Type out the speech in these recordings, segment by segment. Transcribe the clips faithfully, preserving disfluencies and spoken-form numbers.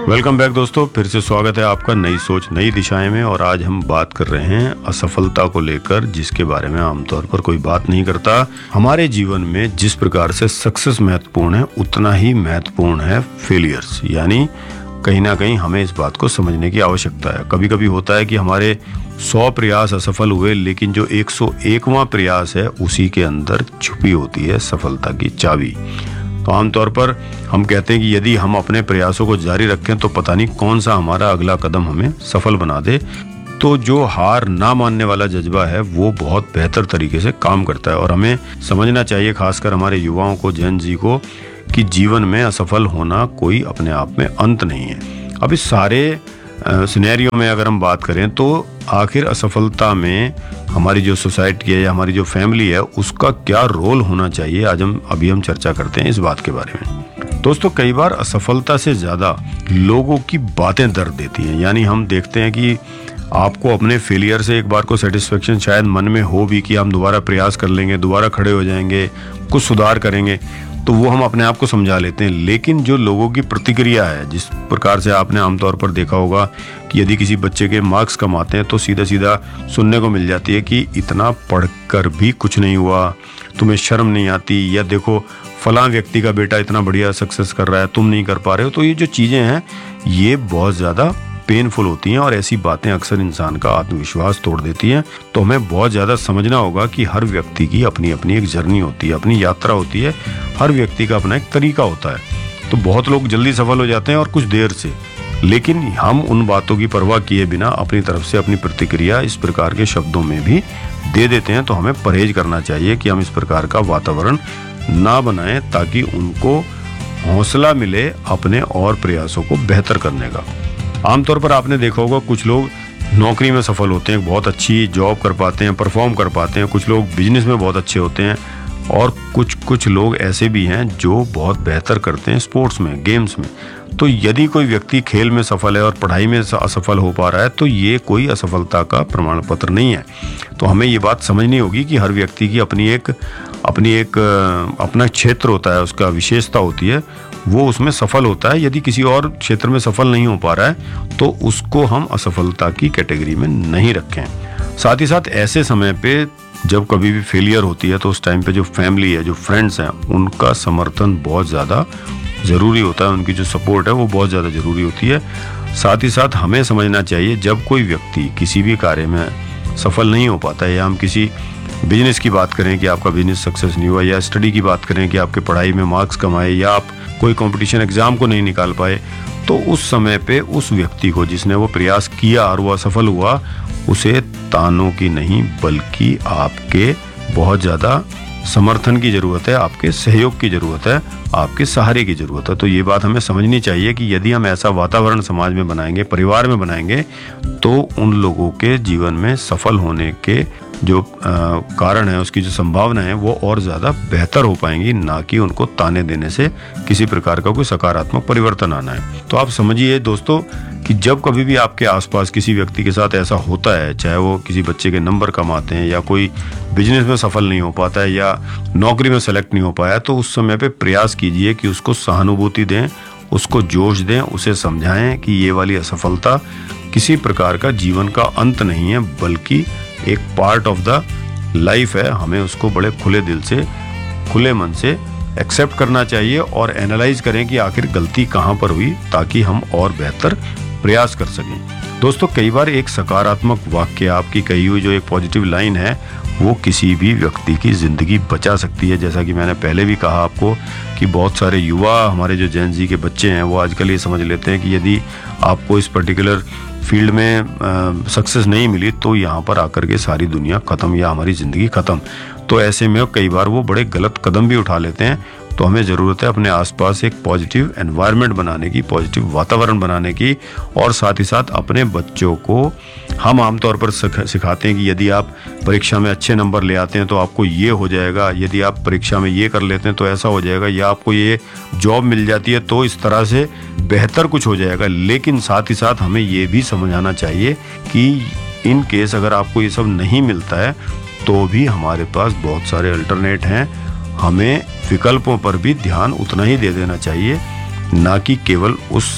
Welcome back दोस्तों, फिर से स्वागत है आपका नई सोच नई दिशाएं में। और आज हम बात कर रहे हैं असफलता को लेकर, जिसके बारे में आमतौर पर कोई बात नहीं करता। हमारे जीवन में जिस प्रकार से सक्सेस महत्वपूर्ण है, उतना ही महत्वपूर्ण है फेलियर्स। यानी कहीं ना कहीं हमें इस बात को समझने की आवश्यकता है। कभी कभी होता है कि हमारे सौ प्रयास असफल हुए, लेकिन जो एक सौ एकवां प्रयास है उसी के अंदर छुपी होती है सफलता की चाबी। तो आमतौर पर हम कहते हैं कि यदि हम अपने प्रयासों को जारी रखें तो पता नहीं कौन सा हमारा अगला कदम हमें सफल बना दे। तो जो हार ना मानने वाला जज्बा है वो बहुत बेहतर तरीके से काम करता है। और हमें समझना चाहिए, खासकर हमारे युवाओं को, जेन जी को, कि जीवन में असफल होना कोई अपने आप में अंत नहीं है। अब इस सारे सिनेरियो में अगर हम बात करें तो आखिर असफलता में हमारी जो सोसाइटी है या हमारी जो फैमिली है उसका क्या रोल होना चाहिए, आज हम अभी हम चर्चा करते हैं इस बात के बारे में। दोस्तों, कई बार असफलता से ज़्यादा लोगों की बातें दर्द देती हैं। यानी हम देखते हैं कि आपको अपने फेलियर से एक बार को सेटिस्फेक्शन शायद मन में हो भी कि हम दोबारा प्रयास कर लेंगे, दोबारा खड़े हो जाएंगे, कुछ सुधार करेंगे, तो वो हम अपने आप को समझा लेते हैं। लेकिन जो लोगों की प्रतिक्रिया है, जिस प्रकार से आपने आमतौर पर देखा होगा कि यदि किसी बच्चे के मार्क्स कम आते हैं तो सीधा सीधा सुनने को मिल जाती है कि इतना पढ़कर भी कुछ नहीं हुआ, तुम्हें शर्म नहीं आती, या देखो फलां व्यक्ति का बेटा इतना बढ़िया सक्सेस कर रहा है, तुम नहीं कर पा रहे हो। तो ये जो चीज़ें हैं ये बहुत ज़्यादा पेनफुल होती हैं और ऐसी बातें अक्सर इंसान का आत्मविश्वास तोड़ देती हैं। तो हमें बहुत ज़्यादा समझना होगा कि हर व्यक्ति की अपनी अपनी एक जर्नी होती है, अपनी यात्रा होती है, हर व्यक्ति का अपना एक तरीका होता है। तो बहुत लोग जल्दी सफल हो जाते हैं और कुछ देर से, लेकिन हम उन बातों की परवाह किए बिना अपनी तरफ से अपनी प्रतिक्रिया इस प्रकार के शब्दों में भी दे देते हैं। तो हमें परहेज करना चाहिए कि हम इस प्रकार का वातावरण ना बनाएं, ताकि उनको हौसला मिले अपने और प्रयासों को बेहतर करने का। आमतौर पर आपने देखा होगा कुछ लोग नौकरी में सफल होते हैं, बहुत अच्छी जॉब कर पाते हैं, परफॉर्म कर पाते हैं। कुछ लोग बिजनेस में बहुत अच्छे होते हैं और कुछ कुछ लोग ऐसे भी हैं जो बहुत बेहतर करते हैं स्पोर्ट्स में, गेम्स में। तो यदि कोई व्यक्ति खेल में सफल है और पढ़ाई में असफल हो पा रहा है तो ये कोई असफलता का प्रमाण पत्र नहीं है। तो हमें ये बात समझनी होगी कि हर व्यक्ति की अपनी एक अपनी एक अपना क्षेत्र होता है, उसका विशेषता होती है, वो उसमें सफल होता है। यदि किसी और क्षेत्र में सफल नहीं हो पा रहा है तो उसको हम असफलता की कैटेगरी में नहीं रखें। साथ ही साथ ऐसे समय पे जब कभी भी फेलियर होती है तो उस टाइम पे जो फैमिली है, जो फ्रेंड्स हैं, उनका समर्थन बहुत ज़्यादा ज़रूरी होता है, उनकी जो सपोर्ट है वो बहुत ज़्यादा ज़रूरी होती है। साथ ही साथ हमें समझना चाहिए, जब कोई व्यक्ति किसी भी कार्य में सफल नहीं हो पाता है, या हम किसी बिजनेस की बात करें कि आपका बिजनेस सक्सेस नहीं हुआ, या स्टडी की बात करें कि आपके पढ़ाई में मार्क्स कम आए, या आप कोई कंपटीशन एग्जाम को नहीं निकाल पाए, तो उस समय पे उस व्यक्ति को, जिसने वो प्रयास किया और वो असफल हुआ, उसे तानों की नहीं बल्कि आपके बहुत ज़्यादा समर्थन की ज़रूरत है, आपके सहयोग की ज़रूरत है, आपके सहारे की ज़रूरत है। तो ये बात हमें समझनी चाहिए कि यदि हम ऐसा वातावरण समाज में बनाएंगे, परिवार में बनाएंगे, तो उन लोगों के जीवन में सफल होने के जो आ, कारण है, उसकी जो संभावना है वो और ज़्यादा बेहतर हो पाएंगी, ना कि उनको ताने देने से किसी प्रकार का कोई सकारात्मक परिवर्तन आना है। तो आप समझिए दोस्तों कि जब कभी भी आपके आसपास किसी व्यक्ति के साथ ऐसा होता है, चाहे वो किसी बच्चे के नंबर कम आते हैं, या कोई बिजनेस में सफल नहीं हो पाता है, या नौकरी में सेलेक्ट नहीं हो पाया, तो उस समय पे प्रयास कीजिए कि उसको सहानुभूति दें, उसको जोश दें, उसे समझाएं कि ये वाली असफलता किसी प्रकार का जीवन का अंत नहीं है, बल्कि एक पार्ट ऑफ द लाइफ है। हमें उसको बड़े खुले दिल से, खुले मन से एक्सेप्ट करना चाहिए और एनालाइज करें कि आखिर गलती कहाँ पर हुई, ताकि हम और बेहतर प्रयास कर सकें। दोस्तों, कई बार एक सकारात्मक वाक्य, आपकी कही हुई जो एक पॉजिटिव लाइन है, वो किसी भी व्यक्ति की ज़िंदगी बचा सकती है। जैसा कि मैंने पहले भी कहा आपको कि बहुत सारे युवा, हमारे जो जेन जी के बच्चे हैं, वो आजकल ये समझ लेते हैं कि यदि आपको इस पर्टिकुलर फील्ड में सक्सेस नहीं मिली तो यहाँ पर आकर के सारी दुनिया ख़त्म, या हमारी ज़िंदगी ख़त्म। तो ऐसे में कई बार वो बड़े गलत कदम भी उठा लेते हैं। तो हमें ज़रूरत है अपने आसपास एक पॉजिटिव एनवायरनमेंट बनाने की, पॉजिटिव वातावरण बनाने की। और साथ ही साथ अपने बच्चों को हम आमतौर पर सिखाते हैं कि यदि आप परीक्षा में अच्छे नंबर ले आते हैं तो आपको ये हो जाएगा, यदि आप परीक्षा में ये कर लेते हैं तो ऐसा हो जाएगा, या आपको ये जॉब मिल जाती है तो इस तरह से बेहतर कुछ हो जाएगा। लेकिन साथ ही साथ हमें ये भी समझाना चाहिए कि इन केस अगर आपको ये सब नहीं मिलता है तो भी हमारे पास बहुत सारे अल्टरनेट हैं। हमें विकल्पों पर भी ध्यान उतना ही दे देना चाहिए, ना कि केवल उस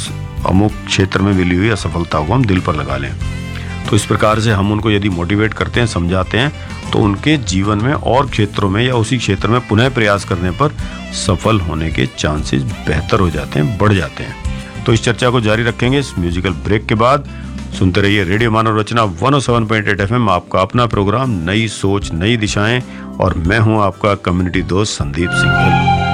अमुक क्षेत्र में मिली हुई असफलता को हम दिल पर लगा लें। तो इस प्रकार से हम उनको यदि मोटिवेट करते हैं, समझाते हैं, तो उनके जीवन में और क्षेत्रों में या उसी क्षेत्र में पुनः प्रयास करने पर सफल होने के चांसेस बेहतर हो जाते हैं, बढ़ जाते हैं। तो इस चर्चा को जारी रखेंगे इस म्यूजिकल ब्रेक के बाद। सुनते रहिए रेडियो मानव रचना एक सौ सात पॉइंट आठ एफएम, आपका अपना प्रोग्राम नई सोच नई दिशाएं, और मैं हूं आपका कम्युनिटी दोस्त संदीप सिंघल।